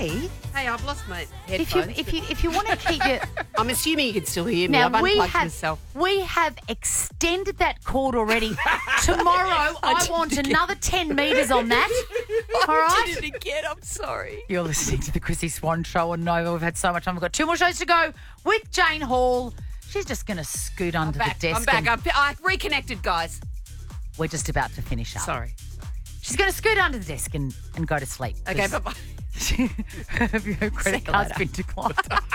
say, Hey, I've lost my headphones. if you want to keep your... I'm assuming you can still hear me. Now, I've unplugged myself. we have extended that cord already. Tomorrow, I want another 10 metres on that. All right? I did it again. I'm sorry. You're listening to the Chrissy Swan Show on Nova. We've had so much time. We've got 2 more shows to go with Jane Hall. She's just going to scoot under the desk. I'm back. I reconnected, guys. We're just about to finish up. Sorry. She's going to scoot under the desk and go to sleep. Okay, bye-bye. Her credit card's been declined.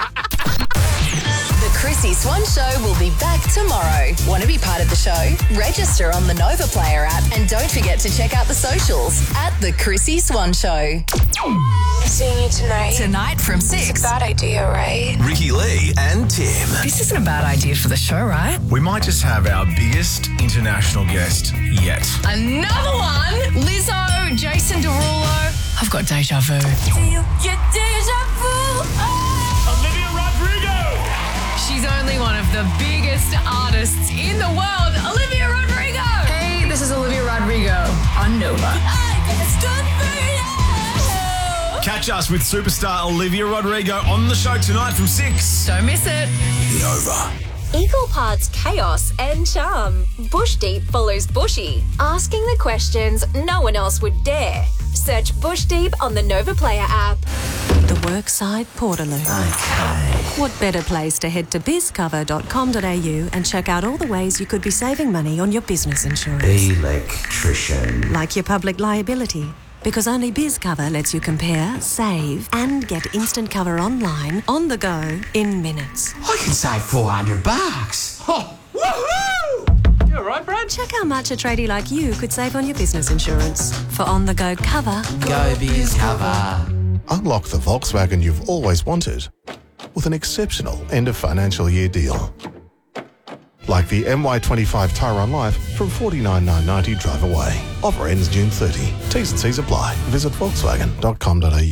The Chrissy Swan Show will be back tomorrow. Want to be part of the show? Register on the Nova Player app and don't forget to check out the socials at The Chrissy Swan Show. Seeing you tonight. Tonight from 6. It's a bad idea, right? Ricky Lee and Tim. This isn't a bad idea for the show, right? We might just have our biggest international guest yet. Another one! Lizzo, Jason Derulo. I've got deja vu. Olivia Rodrigo! She's only one of the biggest artists in the world. Olivia Rodrigo! Hey, this is Olivia Rodrigo on Nova. Catch us with superstar Olivia Rodrigo on the show tonight from 6. Don't miss it. Nova. Equal parts chaos and charm. Bush Deep follows Bushy, asking the questions no one else would dare. Search Bush Deep on the Nova Player app. The Workside Portaloo. Okay. What better place to head to bizcover.com.au and check out all the ways you could be saving money on your business insurance. Electrician. Like your public liability. Because only BizCover lets you compare, save, and get instant cover online, on the go, in minutes. I can save $400. Oh, woohoo! You all right, Brad? Check how much a tradie like you could save on your business insurance. For on-the-go cover, Go BizCover. Unlock the Volkswagen you've always wanted with an exceptional end-of-financial year deal. Like the MY25 Tyron Life from $49,990 drive away. Offer ends June 30. T's and C's apply. Visit Volkswagen.com.au.